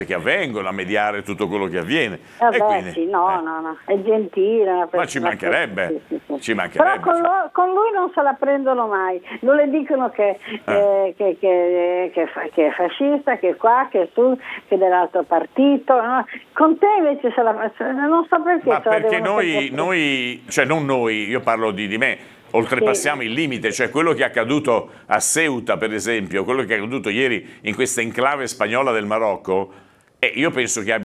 che avvengono, a mediare tutto quello che avviene. Vabbè, E quindi, sì, no, è gentile. Ma ci mancherebbe, ci Però mancherebbe. con lui non se la prendono mai, non le dicono che è fascista, che è qua, che è su, che è dell'altro partito, no? Con te invece non so perché. Ma perché noi, cioè non noi, io parlo di me, oltrepassiamo il limite, cioè quello che è accaduto a Ceuta per esempio, quello che è accaduto ieri in questa enclave spagnola del Marocco, io penso che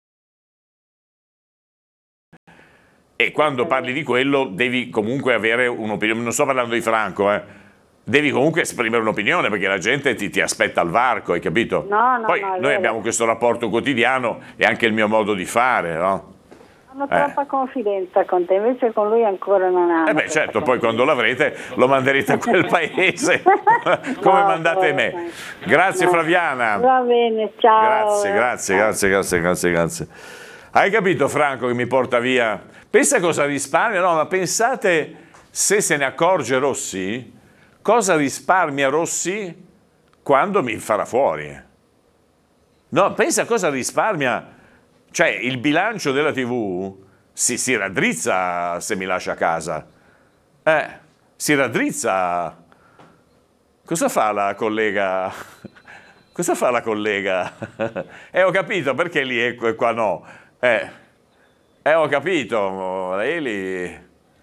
e quando parli di quello devi comunque avere un'opinione, non sto parlando di Franco, devi comunque esprimere un'opinione perché la gente ti aspetta al varco, hai capito? Poi noi abbiamo questo rapporto quotidiano e anche il mio modo di fare, no? Hanno troppa confidenza con te, invece con lui ancora non hanno. Certo, poi quando l'avrete lo manderete a quel paese come mandate me. Grazie Flaviana. Va bene, ciao. Grazie. Hai capito Franco che mi porta via? Pensa cosa risparmia, no, ma pensate se ne accorge Rossi, cosa risparmia Rossi quando mi farà fuori. No, pensa cosa risparmia. Cioè, il bilancio della TV si raddrizza se mi lascia a casa. Si raddrizza. Cosa fa la collega? Cosa fa la collega? Ho capito, perché lì e qua no. Ho capito, lei lì.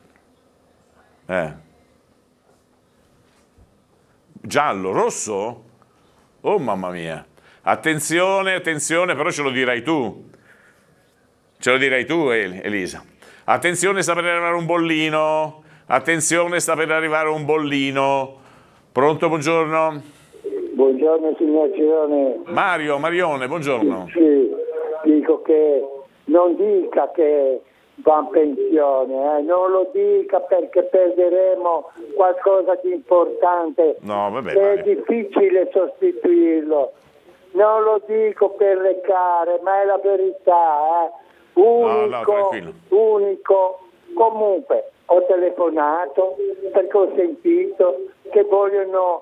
Giallo, rosso? Oh mamma mia. Attenzione, però ce lo dirai tu. Ce lo dirai tu, Elisa. Attenzione, sta per arrivare un bollino. Attenzione, sta per arrivare un bollino. Pronto, buongiorno. Buongiorno, signor Cirone. Marione, buongiorno. Sì, dico che non dica che va in pensione, non lo dica perché perderemo qualcosa di importante. No, vabbè. È difficile sostituirlo. Non lo dico per recare, ma è la verità, unico. Comunque ho telefonato perché ho sentito che vogliono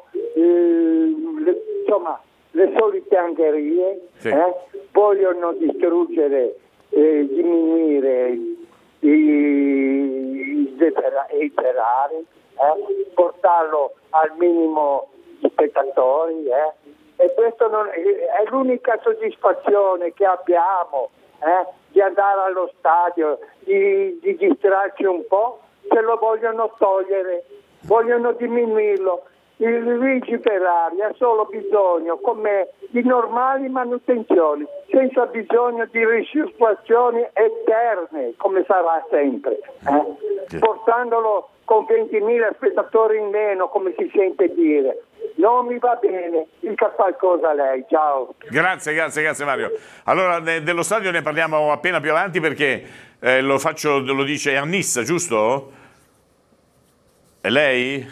le solite angherie, vogliono distruggere, diminuire i Ferrari, portarlo al minimo di spettatori, e questo è l'unica soddisfazione che abbiamo, di andare allo stadio, di distrarci un po'. Se lo vogliono togliere, vogliono diminuirlo. Il Luigi Ferrari ha solo bisogno, come di normali manutenzioni, senza bisogno di ristrutturazioni eterne, come sarà sempre, portandolo con 20.000 spettatori in meno, come si sente dire. Non mi va bene, dica qualcosa lei, ciao. Grazie Mario. Allora dello stadio ne parliamo appena più avanti perché lo dice Annissa, giusto? E lei?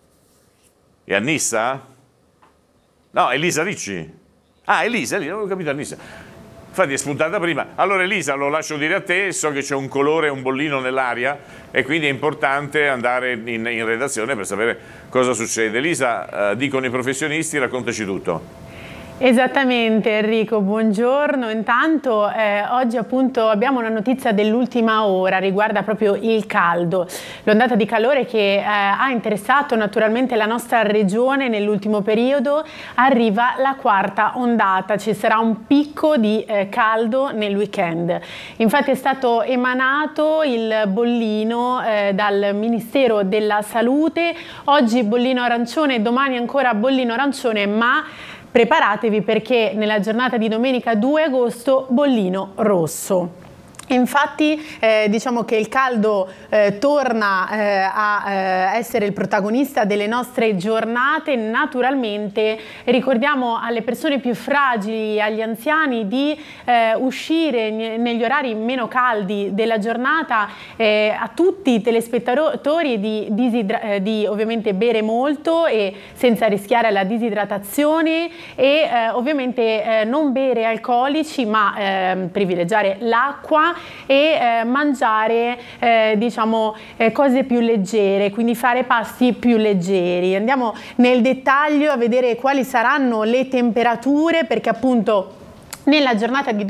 È Annissa? No, Elisa Ricci. Elisa, non ho capito Annissa. Infatti è spuntata prima. Allora Elisa, lo lascio dire a te, so che c'è un colore, un bollino nell'aria e quindi è importante andare in redazione per sapere cosa succede. Elisa, dicono i professionisti, raccontaci tutto. Esattamente Enrico, buongiorno. Intanto oggi appunto abbiamo una notizia dell'ultima ora, riguarda proprio il caldo, l'ondata di calore che ha interessato naturalmente la nostra regione nell'ultimo periodo. Arriva la quarta ondata, ci sarà un picco di caldo nel weekend. Infatti è stato emanato il bollino dal Ministero della Salute, oggi bollino arancione, domani ancora bollino arancione, ma preparatevi perché nella giornata di domenica 2 agosto bollino rosso. Infatti diciamo che il caldo torna a essere il protagonista delle nostre giornate. Naturalmente ricordiamo alle persone più fragili, agli anziani, di uscire negli orari meno caldi della giornata, a tutti i telespettatori di ovviamente bere molto e senza rischiare la disidratazione e ovviamente non bere alcolici, ma privilegiare l'acqua e mangiare cose più leggere, quindi fare pasti più leggeri. Andiamo nel dettaglio a vedere quali saranno le temperature, perché appunto Nella giornata di